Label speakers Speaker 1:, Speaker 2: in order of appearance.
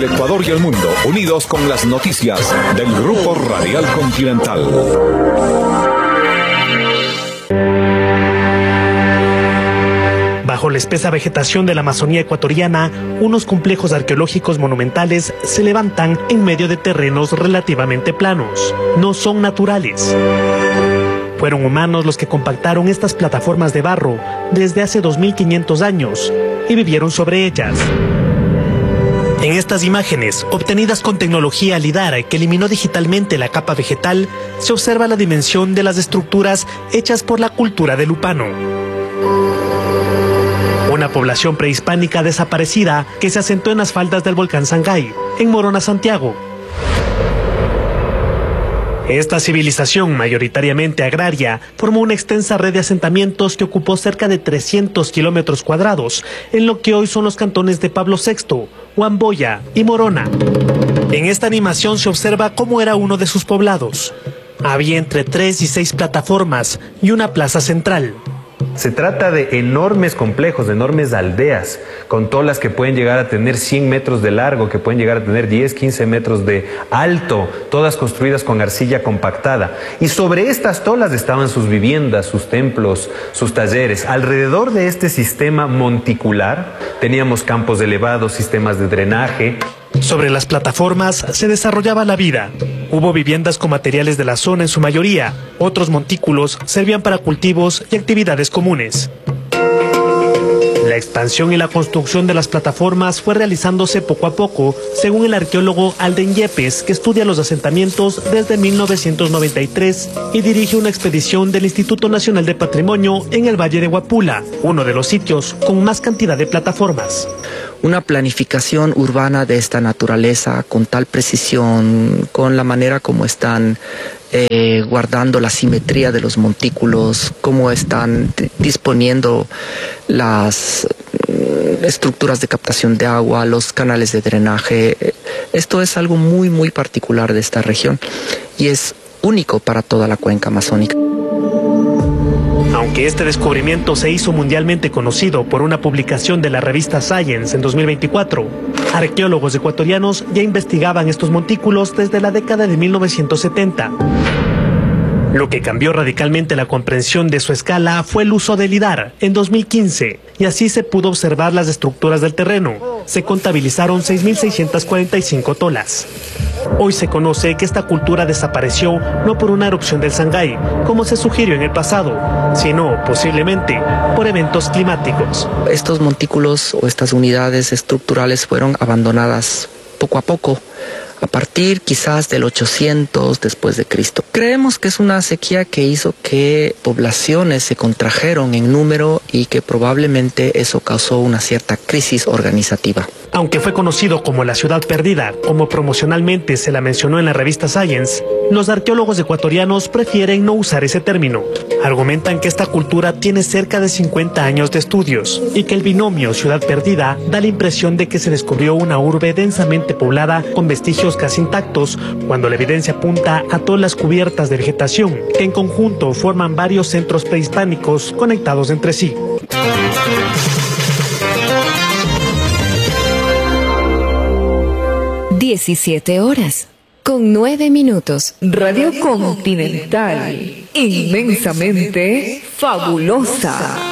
Speaker 1: el Ecuador y el mundo, unidos con las noticias del Grupo Radial Continental.
Speaker 2: Bajo la espesa vegetación de la Amazonía ecuatoriana, unos complejos arqueológicos monumentales se levantan en medio de terrenos relativamente planos. No son naturales. Fueron humanos los que compactaron estas plataformas de barro desde hace 2500 años y vivieron sobre ellas. En estas imágenes, obtenidas con tecnología LIDAR que eliminó digitalmente la capa vegetal, se observa la dimensión de las estructuras hechas por la cultura del Lupano. Una población prehispánica desaparecida que se asentó en las faldas del volcán Sangay, en Morona, Santiago. Esta civilización, mayoritariamente agraria, formó una extensa red de asentamientos que ocupó cerca de 300 kilómetros cuadrados, en lo que hoy son los cantones de Pablo VI, Huamboya y Morona. En esta animación se observa cómo era uno de sus poblados. Había entre 3 y 6 plataformas y una plaza central.
Speaker 3: Se trata de enormes complejos, de enormes aldeas, con tolas que pueden llegar a tener 100 metros de largo, que pueden llegar a tener 10, 15 metros de alto, todas construidas con arcilla compactada. Y sobre estas tolas estaban sus viviendas, sus templos, sus talleres. Alrededor de este sistema monticular teníamos campos elevados, sistemas de drenaje.
Speaker 2: Sobre las plataformas se desarrollaba la vida. Hubo viviendas con materiales de la zona en su mayoría. Otros montículos servían para cultivos y actividades comunes. La expansión y la construcción de las plataformas fue realizándose poco a poco, según el arqueólogo Alden Yepes, que estudia los asentamientos desde 1993 y dirige una expedición del Instituto Nacional de Patrimonio en el Valle de Huapula, uno de los sitios con más cantidad de plataformas.
Speaker 4: Una planificación urbana de esta naturaleza, con tal precisión, con la manera como están guardando la simetría de los montículos, cómo están disponiendo las estructuras de captación de agua, los canales de drenaje. Esto es algo muy, muy particular de esta región y es único para toda la cuenca amazónica.
Speaker 2: Aunque este descubrimiento se hizo mundialmente conocido por una publicación de la revista Science en 2024, arqueólogos ecuatorianos ya investigaban estos montículos desde la década de 1970. Lo que cambió radicalmente la comprensión de su escala fue el uso del LIDAR en 2015, y así se pudo observar las estructuras del terreno. Se contabilizaron 6.645 tolas. Hoy se conoce que esta cultura desapareció no por una erupción del Sangay, como se sugirió en el pasado, sino posiblemente por eventos climáticos.
Speaker 4: Estos montículos o estas unidades estructurales fueron abandonadas poco a poco, a partir quizás del 800 después de Cristo. Creemos que es una sequía que hizo que poblaciones se contrajeron en número y que probablemente eso causó una cierta crisis organizativa.
Speaker 2: Aunque fue conocido como la ciudad perdida, como promocionalmente se la mencionó en la revista Science, los arqueólogos ecuatorianos prefieren no usar ese término. Argumentan que esta cultura tiene cerca de 50 años de estudios y que el binomio ciudad perdida da la impresión de que se descubrió una urbe densamente poblada con vestigios casi intactos, cuando la evidencia apunta a todas cubiertas de vegetación que en conjunto forman varios centros prehispánicos conectados entre sí.
Speaker 5: 17 horas, con 9 minutos. Radio Continental, inmensamente fabulosa.